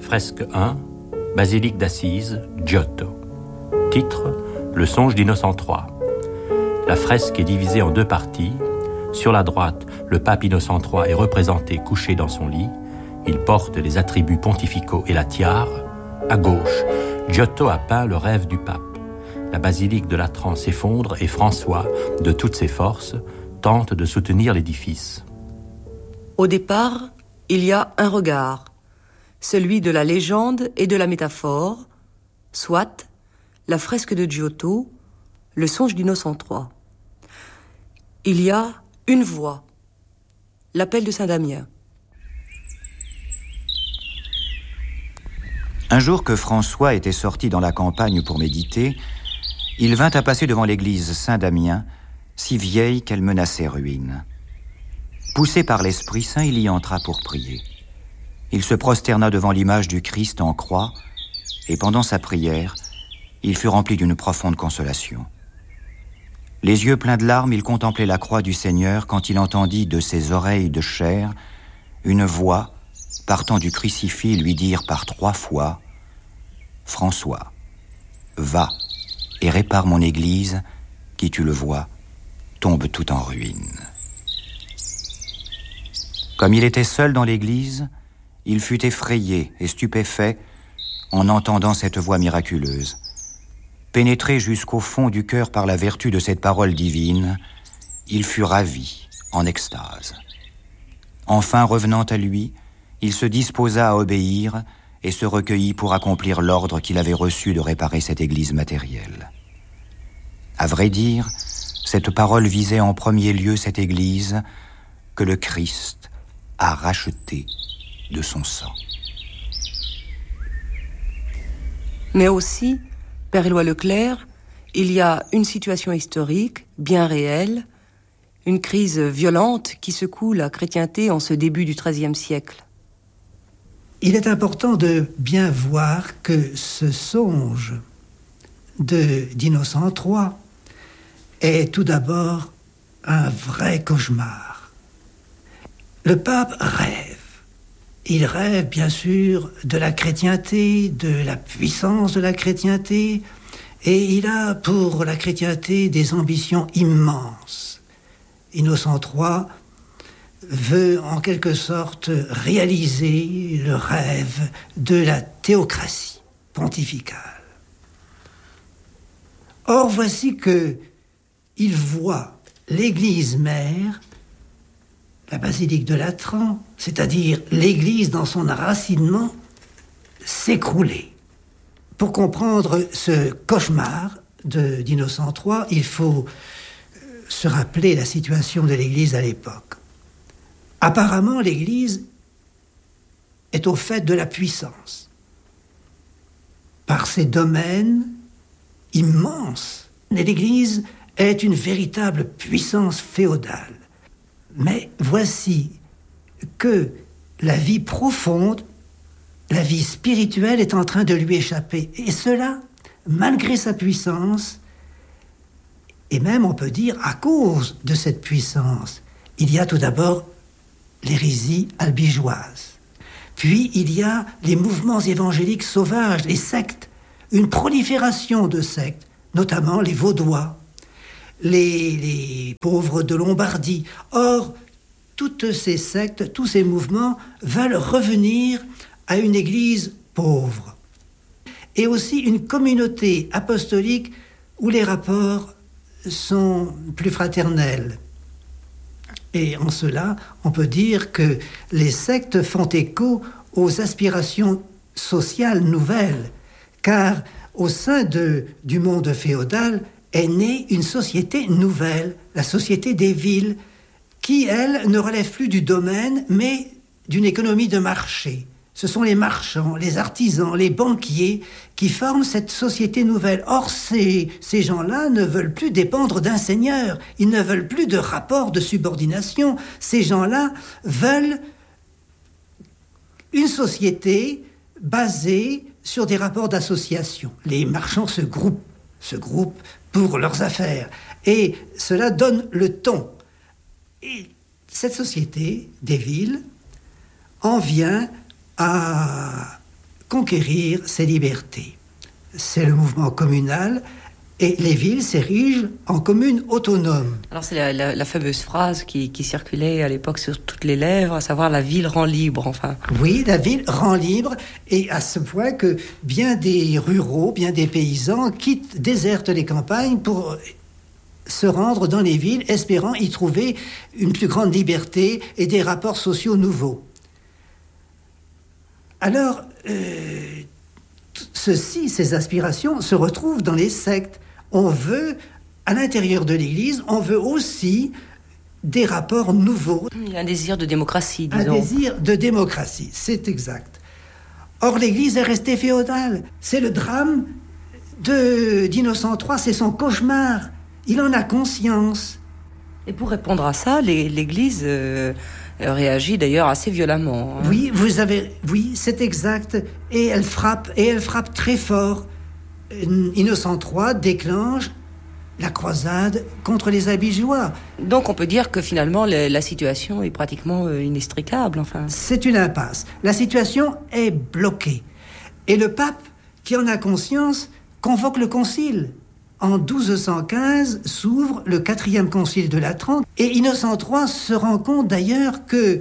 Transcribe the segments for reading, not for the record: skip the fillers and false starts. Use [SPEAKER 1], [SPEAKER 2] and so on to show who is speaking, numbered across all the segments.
[SPEAKER 1] Fresque 1, Basilique d'Assise, Giotto. Titre, Le songe d'Innocent III. La fresque est divisée en deux parties. Sur la droite, le pape Innocent III est représenté couché dans son lit. Il porte les attributs pontificaux et la tiare. À gauche, Giotto a peint le rêve du pape. La basilique de Latran s'effondre et François, de toutes ses forces, tente de soutenir l'édifice.
[SPEAKER 2] Au départ, il y a un regard, celui de la légende et de la métaphore, soit la fresque de Giotto, le songe d'Innocent III. Il y a une voix, l'appel de Saint-Damien.
[SPEAKER 3] Un jour que François était sorti dans la campagne pour méditer, il vint à passer devant l'église Saint-Damien, si vieille qu'elle menaçait ruine. Poussé par l'Esprit Saint, il y entra pour prier. Il se prosterna devant l'image du Christ en croix, et pendant sa prière, il fut rempli d'une profonde consolation. Les yeux pleins de larmes, il contemplait la croix du Seigneur quand il entendit de ses oreilles de chair une voix partant du crucifix lui dire par 3 fois « François, va et répare mon église qui, tu le vois, tombe tout en ruine. » Comme il était seul dans l'église, il fut effrayé et stupéfait en entendant cette voix miraculeuse. Pénétré jusqu'au fond du cœur par la vertu de cette parole divine, il fut ravi, en extase. Enfin, revenant à lui, il se disposa à obéir et se recueillit pour accomplir l'ordre qu'il avait reçu de réparer cette église matérielle. À vrai dire, cette parole visait en premier lieu cette église que le Christ a rachetée de son sang.
[SPEAKER 2] Mais aussi, Père Éloi Leclerc, il y a une situation historique, bien réelle, une crise violente qui secoue la chrétienté en ce début du XIIIe siècle.
[SPEAKER 4] Il est important de bien voir que ce songe d'Innocent III est tout d'abord un vrai cauchemar. Le pape rêve. Il rêve bien sûr de la chrétienté, de la puissance de la chrétienté, et il a pour la chrétienté des ambitions immenses. Innocent III veut en quelque sorte réaliser le rêve de la théocratie pontificale. Or, voici qu'il voit l'Église mère, la basilique de Latran, c'est-à-dire l'Église dans son enracinement, s'écrouler. Pour comprendre ce cauchemar d'Innocent III, il faut se rappeler la situation de l'Église à l'époque. Apparemment, l'Église est au fait de la puissance. Par ses domaines immenses, l'Église est une véritable puissance féodale. Mais voici que la vie profonde, la vie spirituelle est en train de lui échapper. Et cela, malgré sa puissance, et même on peut dire à cause de cette puissance. Il y a tout d'abord l'hérésie albigeoise. Puis il y a les mouvements évangéliques sauvages, les sectes, une prolifération de sectes, notamment les Vaudois, les pauvres de Lombardie. Or, toutes ces sectes, tous ces mouvements veulent revenir à une église pauvre. Et aussi une communauté apostolique où les rapports sont plus fraternels. Et en cela, on peut dire que les sectes font écho aux aspirations sociales nouvelles, car au sein du monde féodal est née une société nouvelle, la société des villes, qui, elle, ne relève plus du domaine, mais d'une économie de marché. Ce sont les marchands, les artisans, les banquiers qui forment cette société nouvelle. Or, ces gens-là ne veulent plus dépendre d'un seigneur. Ils ne veulent plus de rapport de subordination. Ces gens-là veulent une société basée sur des rapports d'association. Les marchands se groupent pour leurs affaires. Et cela donne le ton. Et cette société des villes en vient à conquérir ses libertés. C'est le mouvement communal et les villes s'érigent en communes autonomes.
[SPEAKER 2] Alors c'est la fameuse phrase qui circulait à l'époque sur toutes les lèvres, à savoir la ville rend libre, enfin.
[SPEAKER 4] Oui, la ville rend libre, et à ce point que bien des ruraux, bien des paysans désertent les campagnes pour se rendre dans les villes, espérant y trouver une plus grande liberté et des rapports sociaux nouveaux. Alors, ces aspirations se retrouvent dans les sectes. On veut, à l'intérieur de l'Église, on veut aussi des rapports nouveaux.
[SPEAKER 2] Il y a un désir de démocratie, disons.
[SPEAKER 4] Un désir de démocratie, c'est exact. Or, l'Église est restée féodale. C'est le drame d'Innocent III, c'est son cauchemar. Il en a conscience.
[SPEAKER 2] Et pour répondre à ça, l'Église réagit d'ailleurs assez violemment. Hein.
[SPEAKER 4] Oui, c'est exact. Et elle frappe très fort. Innocent III déclenche la croisade contre les Albigeois.
[SPEAKER 2] Donc on peut dire que finalement la situation est pratiquement inextricable. Enfin.
[SPEAKER 4] C'est une impasse. La situation est bloquée. Et le pape, qui en a conscience, convoque le concile. En 1215 s'ouvre le 4e concile de Latran. Et Innocent III se rend compte d'ailleurs que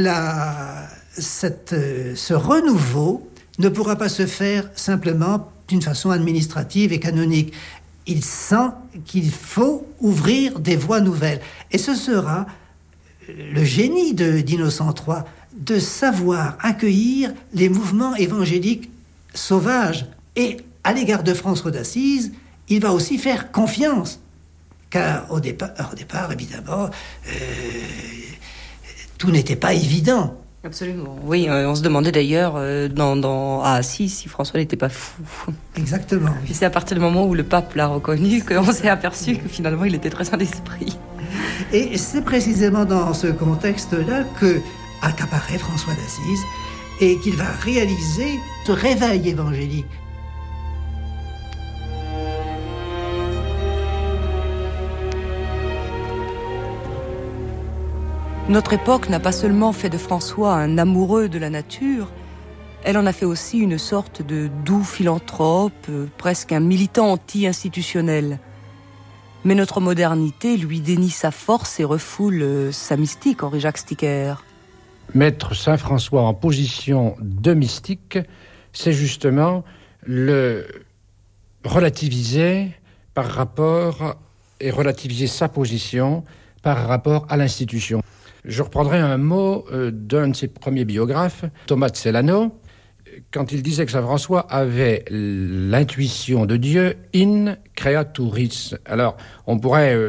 [SPEAKER 4] ce renouveau ne pourra pas se faire simplement d'une façon administrative et canonique. Il sent qu'il faut ouvrir des voies nouvelles. Et ce sera le génie d'Innocent III de savoir accueillir les mouvements évangéliques sauvages. Et à l'égard de François d'Assise, il va aussi faire confiance. Car au départ évidemment, tout n'était pas évident.
[SPEAKER 2] Absolument. Oui, on se demandait d'ailleurs à Assise si François n'était pas fou.
[SPEAKER 4] Exactement.
[SPEAKER 2] Et c'est à partir du moment où le pape l'a reconnu qu'on s'est aperçu que finalement il était très sain d'esprit.
[SPEAKER 4] Et c'est précisément dans ce contexte-là qu'apparaît François d'Assise et qu'il va réaliser ce réveil évangélique.
[SPEAKER 2] Notre époque n'a pas seulement fait de François un amoureux de la nature, elle en a fait aussi une sorte de doux philanthrope, presque un militant anti-institutionnel. Mais notre modernité lui dénie sa force et refoule sa mystique, Henri-Jacques Sticker.
[SPEAKER 5] Mettre Saint François en position de mystique, c'est justement le relativiser par rapport et relativiser sa position par rapport à l'institution. Je reprendrai un mot d'un de ses premiers biographes, Thomas de Celano, quand il disait que Saint François avait l'intuition de Dieu in creaturis. Alors, on pourrait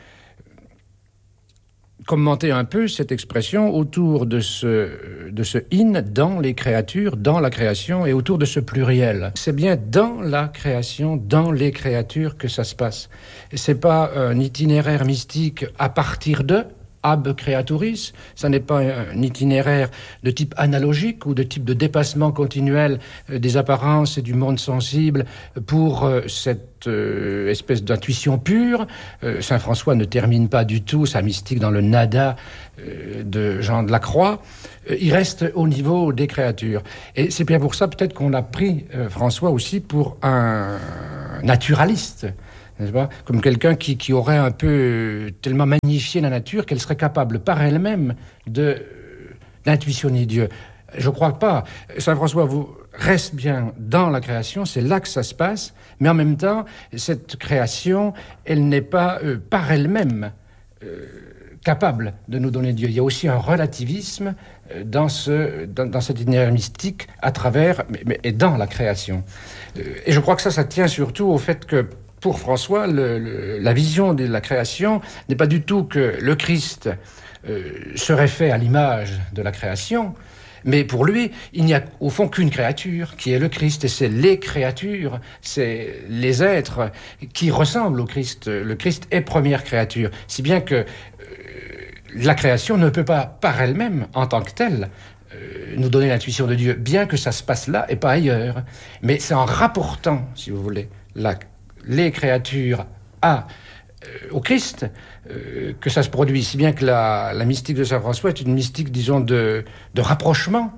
[SPEAKER 5] commenter un peu cette expression autour de ce in dans les créatures, dans la création, et autour de ce pluriel. C'est bien dans la création, dans les créatures que ça se passe. Et c'est pas un itinéraire mystique à partir de ab creaturis, ça n'est pas un itinéraire de type analogique ou de type de dépassement continuel des apparences et du monde sensible pour cette espèce d'intuition pure. Saint François ne termine pas du tout sa mystique dans le nada de Jean de la Croix. Il reste au niveau des créatures. Et c'est bien pour ça peut-être qu'on a pris François aussi pour un naturaliste. N'est-ce pas ? Comme quelqu'un qui aurait un peu tellement magnifié la nature qu'elle serait capable par elle-même d'intuitionner Dieu. Je crois pas. Saint François reste bien dans la création, c'est là que ça se passe, mais en même temps, cette création, elle n'est pas par elle-même capable de nous donner Dieu. Il y a aussi un relativisme dans cet itinéraire mystique à travers, et dans la création. Et je crois que ça tient surtout au fait que pour François, la vision de la création n'est pas du tout que le Christ serait fait à l'image de la création, mais pour lui, il n'y a au fond qu'une créature, qui est le Christ, et c'est les créatures, c'est les êtres qui ressemblent au Christ. Le Christ est première créature, si bien que la création ne peut pas, par elle-même, en tant que telle, nous donner l'intuition de Dieu, bien que ça se passe là et pas ailleurs. Mais c'est en rapportant, si vous voulez, les créatures au Christ que ça se produit, si bien que la mystique de Saint François est une mystique, disons, de rapprochement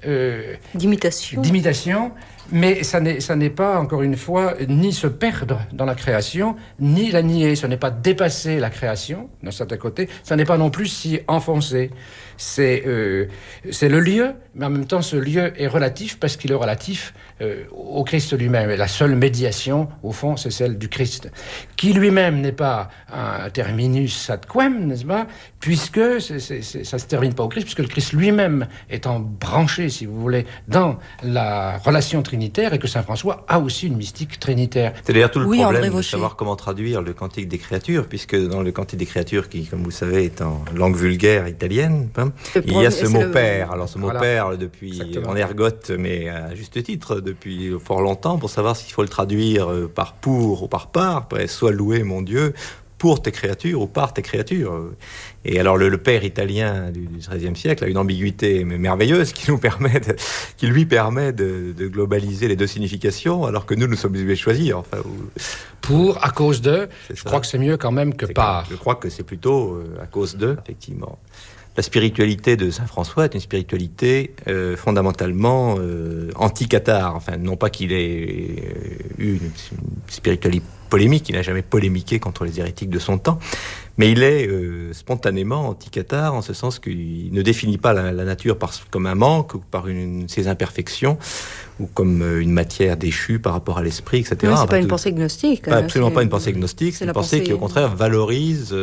[SPEAKER 2] d'imitation.
[SPEAKER 5] Mais ça n'est pas, encore une fois, ni se perdre dans la création, ni la nier. Ce n'est pas dépasser la création, d'un certain côté. Ça n'est pas non plus s'y enfoncer. C'est le lieu, mais en même temps, ce lieu est relatif parce qu'il est relatif au Christ lui-même. Et la seule médiation, au fond, c'est celle du Christ, qui lui-même n'est pas un terminus ad quem, n'est-ce pas? Puisque ça se termine pas au Christ, puisque le Christ lui-même étant branché, si vous voulez, dans la relation trinitaire, et que saint François a aussi une mystique trinitaire.
[SPEAKER 6] C'est d'ailleurs tout le problème de savoir comment traduire le Cantique des créatures, puisque dans le Cantique des créatures, qui, comme vous savez, est en langue vulgaire italienne, il y a ce mot père. Alors ce mot père, depuis en ergote, mais à juste titre, depuis fort longtemps, pour savoir s'il faut le traduire par pour ou par soit loué mon Dieu, pour tes créatures ou par tes créatures. Et alors le père italien du XIIIe siècle a une ambiguïté merveilleuse qui lui permet de globaliser les deux significations, alors que nous sommes obligés de choisir. Enfin,
[SPEAKER 5] pour, à cause de, je crois que c'est mieux quand même que par.
[SPEAKER 6] Je crois que c'est plutôt à cause de, effectivement. La spiritualité de saint François est une spiritualité fondamentalement anti-cathare. Enfin, non pas qu'il ait eu une spiritualité polémique, il n'a jamais polémiqué contre les hérétiques de son temps, mais il est spontanément anti-cathare, en ce sens qu'il ne définit pas la nature comme un manque, ou par ses imperfections, ou comme une matière déchue par rapport à l'esprit, etc.
[SPEAKER 2] Non, c'est pas une pensée gnostique.
[SPEAKER 6] Absolument pas une pensée gnostique, c'est une pensée qui, au contraire, valorise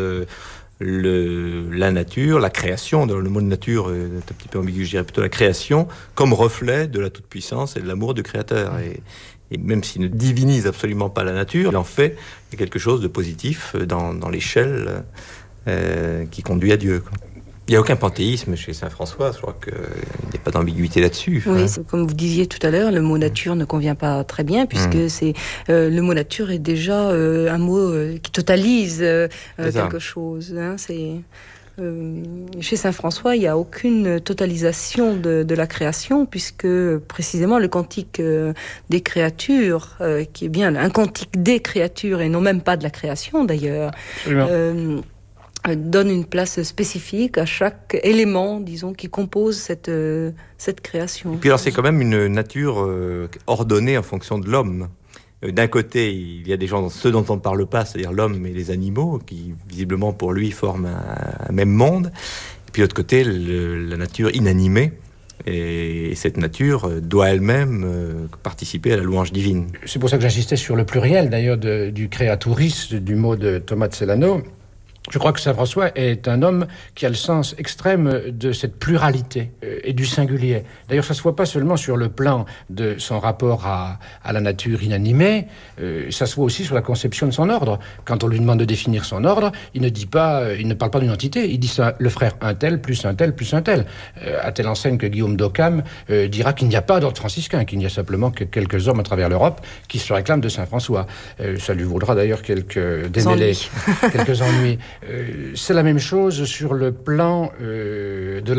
[SPEAKER 6] la nature, la création. Le mot de nature est un petit peu ambigu, je dirais plutôt la création, comme reflet de la toute-puissance et de l'amour du Créateur. Et même s'il ne divinise absolument pas la nature, il en fait quelque chose de positif dans l'échelle qui conduit à Dieu. Il n'y a aucun panthéisme chez saint François, je crois qu'il n'y a pas d'ambiguïté là-dessus.
[SPEAKER 2] Oui, comme vous disiez tout à l'heure, le mot nature ne convient pas très bien, puisque le mot nature est déjà un mot qui totalise quelque chose. Chez saint François, il n'y a aucune totalisation de la création, puisque précisément le cantique des créatures, qui est bien un cantique des créatures et non même pas de la création d'ailleurs, donne une place spécifique à chaque élément, disons, qui compose cette création.
[SPEAKER 6] Et puis alors c'est quand même une nature ordonnée en fonction de l'homme. D'un côté, il y a des gens, ceux dont on ne parle pas, c'est-à-dire l'homme et les animaux, qui visiblement pour lui forment un même monde. Et puis de l'autre côté, la nature inanimée. Et cette nature doit elle-même participer à la louange divine.
[SPEAKER 5] C'est pour ça que j'insistais sur le pluriel, d'ailleurs, du créaturis, du mot de Thomas de Celano. Je crois que saint François est un homme qui a le sens extrême de cette pluralité et du singulier. D'ailleurs, ça se voit pas seulement sur le plan de son rapport à la nature inanimée, ça se voit aussi sur la conception de son ordre. Quand on lui demande de définir son ordre, il ne parle pas d'une entité, il dit ça, le frère un tel, plus un tel, plus un tel. À telle enseigne que Guillaume d'Occam dira qu'il n'y a pas d'ordre franciscain, qu'il n'y a simplement que quelques hommes à travers l'Europe qui se réclament de saint François. Ça lui vaudra d'ailleurs quelques démêlés, quelques ennuis. C'est la même chose sur le plan de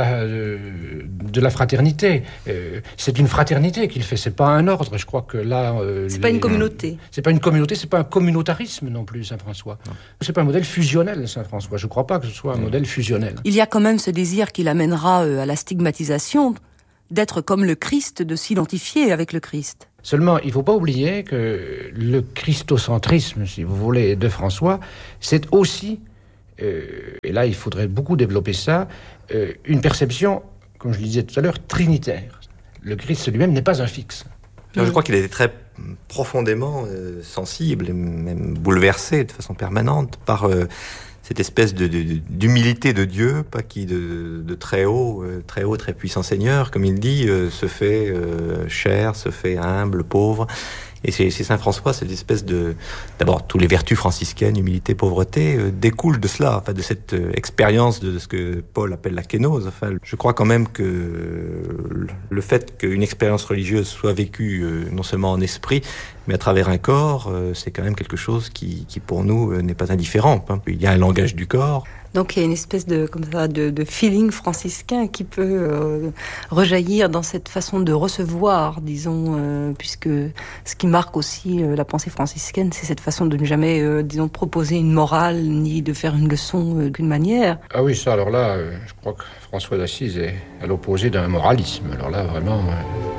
[SPEAKER 5] la fraternité. C'est une fraternité qu'il fait, c'est pas un ordre. Je crois que là...
[SPEAKER 2] c'est pas une communauté.
[SPEAKER 5] C'est pas une communauté, c'est pas un communautarisme non plus, saint François. Non. C'est pas un modèle fusionnel, saint François. Je crois pas que ce soit un modèle fusionnel.
[SPEAKER 2] Il y a quand même ce désir qui l'amènera à la stigmatisation, d'être comme le Christ, de s'identifier avec le Christ.
[SPEAKER 5] Seulement, il ne faut pas oublier que le christocentrisme, si vous voulez, de François, c'est aussi... et là, il faudrait beaucoup développer ça, une perception, comme je le disais tout à l'heure, trinitaire. Le Christ lui-même n'est pas un fixe.
[SPEAKER 6] Je crois qu'il était très profondément sensible, et même bouleversé de façon permanente par cette espèce d'humilité de Dieu, pas qui de très haut, très puissant Seigneur, comme il dit, se fait cher, se fait humble, pauvre. Et c'est saint François, cette espèce d'abord, toutes les vertus franciscaines, humilité, pauvreté, découlent de cela, enfin, de cette expérience de ce que Paul appelle la kénose. Enfin, je crois quand même que le fait qu'une expérience religieuse soit vécue non seulement en esprit, mais à travers un corps, c'est quand même quelque chose qui pour nous, n'est pas indifférent. Il y a un langage du corps.
[SPEAKER 2] Donc il y a une espèce de feeling franciscain qui peut rejaillir dans cette façon de recevoir, disons, puisque ce qui marque aussi la pensée franciscaine, c'est cette façon de ne jamais, proposer une morale ni de faire une leçon d'une manière.
[SPEAKER 5] Ah oui, ça, alors là, je crois que François d'Assise est à l'opposé d'un moralisme. Alors là, vraiment...